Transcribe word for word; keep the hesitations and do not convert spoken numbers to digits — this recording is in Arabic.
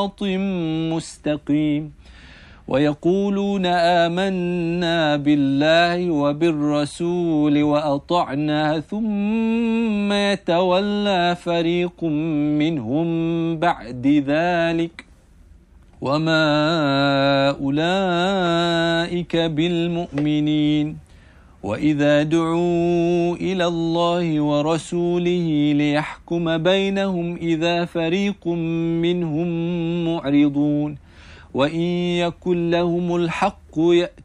مستقيم ويقولون آمنا بالله وبالرسول وأطعنا ثم يتولى فريق منهم بعد ذلك وما أولئك بالمؤمنين وإذا دعوا إلى الله ورسوله ليحكم بينهم إذا فريق منهم معرضون وإن يكن لهم الحق يأتون